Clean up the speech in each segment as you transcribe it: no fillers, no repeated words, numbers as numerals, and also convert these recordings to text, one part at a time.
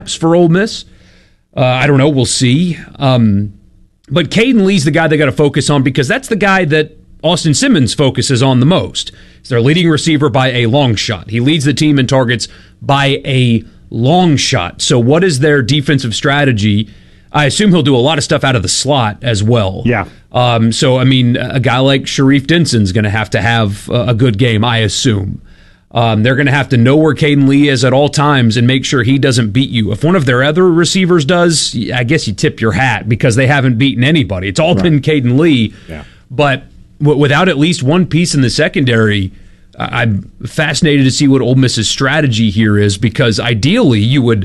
for Ole Miss. I don't know. We'll see. But Caden Lee's the guy they got to focus on because that's the guy that Austin Simmons focuses on the most. He's their leading receiver by a long shot. He leads the team in targets by a long shot. So what is their defensive strategy? I assume he'll do a lot of stuff out of the slot as well. Yeah. So, I mean, a guy like Sharif Denson's going to have a good game, I assume. They're going to have to know where Caden Lee is at all times and make sure he doesn't beat you. If one of their other receivers does, I guess you tip your hat because they haven't beaten anybody. It's all been Caden Lee. Yeah. But without at least one piece in the secondary, I'm fascinated to see what Ole Miss's strategy here is because ideally you would,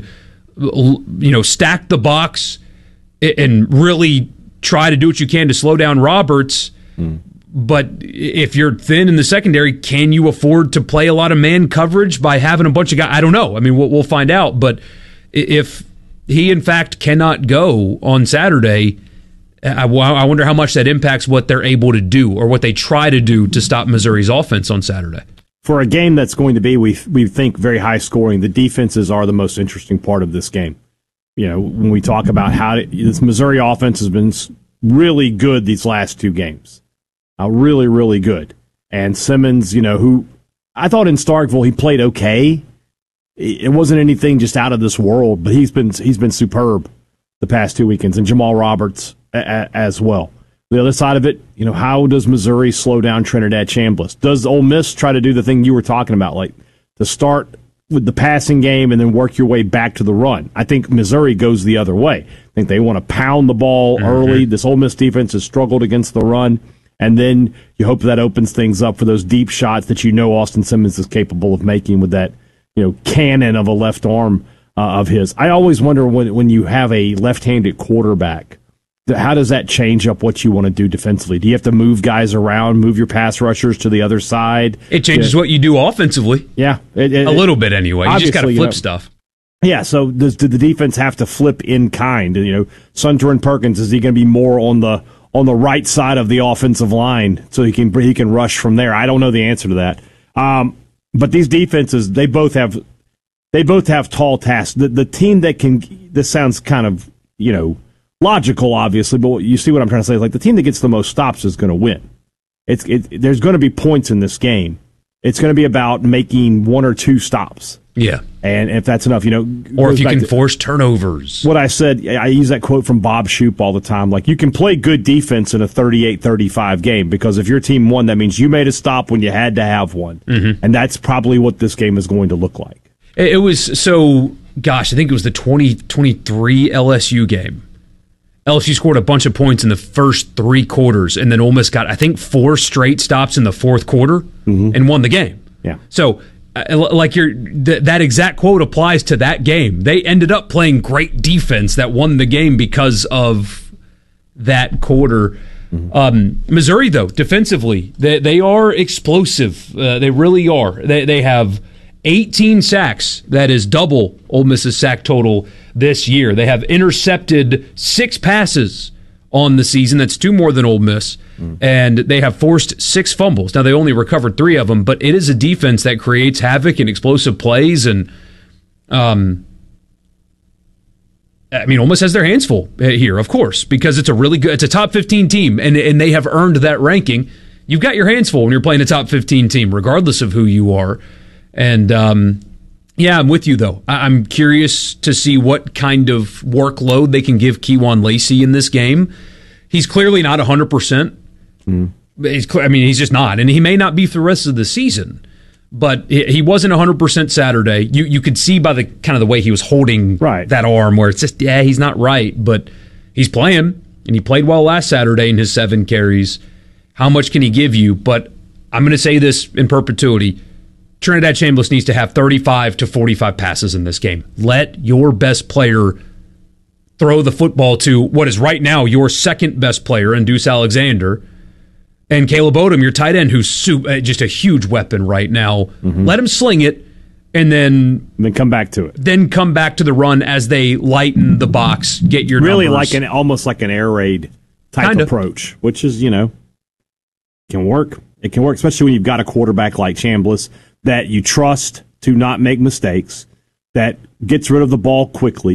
stack the box and really try to do what you can to slow down Roberts. But if you're thin in the secondary, can you afford to play a lot of man coverage by having a bunch of guys? I don't know. I mean, we'll find out. But if he, in fact, cannot go on Saturday, I wonder how much that impacts what they're able to do or what they try to do to stop Missouri's offense on Saturday. For a game that's going to be, we think, very high scoring, the defenses are the most interesting part of this game. When we talk about how this Missouri offense has been really good these last two games. Really, really good. And Simmons, who I thought in Starkville he played okay. It wasn't anything just out of this world, but he's been superb the past 2 weekends, and Jamal Roberts as well. The other side of it, how does Missouri slow down Trinidad Chambliss? Does Ole Miss try to do the thing you were talking about, like to start with the passing game and then work your way back to the run? I think Missouri goes the other way. I think they want to pound the ball early. This Ole Miss defense has struggled against the run. And then you hope that opens things up for those deep shots that Austin Simmons is capable of making with that, cannon of a left arm of his. I always wonder when you have a left-handed quarterback, how does that change up what you want to do defensively? Do you have to move guys around, move your pass rushers to the other side? It changes what you do offensively. Yeah. A little bit anyway. You just got to flip stuff. Yeah, so did the defense have to flip in kind? Sunter and Perkins, is he going to be more on the right side of the offensive line so he can rush from there? I don't know the answer to that. But these defenses, they both have tall tasks. The team that can, this sounds kind of, logical, obviously, but you see what I'm trying to say. Like the team that gets the most stops is going to win. There's going to be points in this game. It's going to be about making one or two stops. Yeah. And if that's enough, or if you can force turnovers. What I said, I use that quote from Bob Shoop all the time. Like, you can play good defense in a 38-35 game because if your team won, that means you made a stop when you had to have one. Mm-hmm. And that's probably what this game is going to look like. It was, I think it was the 2023 LSU game. LSU scored a bunch of points in the first three quarters, and then Ole Miss got, I think, 4 straight stops in the fourth quarter and won the game. Yeah. So, that exact quote applies to that game. They ended up playing great defense that won the game because of that quarter. Missouri, though, defensively, they are explosive. They really are. They have 18 sacks. That is double Ole Miss's sack total this year. They have intercepted 6 passes on the season. That's 2 more than Ole Miss. And they have forced 6 fumbles. Now, they only recovered 3 of them, but it is a defense that creates havoc and explosive plays. And, Ole Miss has their hands full here, of course, because it's a top 15 team, and they have earned that ranking. You've got your hands full when you're playing a top 15 team, regardless of who you are. And, I'm with you, though. I'm curious to see what kind of workload they can give Kewan Lacey in this game. He's clearly not 100%. He's just not. And he may not be for the rest of the season. But he wasn't 100% Saturday. You could see by the kind of the way he was holding that arm where it's just, he's not right. But he's playing, and he played well last Saturday in his 7 carries. How much can he give you? But I'm going to say this in perpetuity. Trinidad Chambliss needs to have 35 to 45 passes in this game. Let your best player throw the football to what is right now your second best player in Deuce Alexander, and Caleb Odom, your tight end, who's just a huge weapon right now. Let him sling it, and then come back to it. Then come back to the run as they lighten the box, get your really numbers. Almost like an air raid type approach, which is, can work. It can work, especially when you've got a quarterback like Chambliss that you trust to not make mistakes. that gets rid of the ball quickly.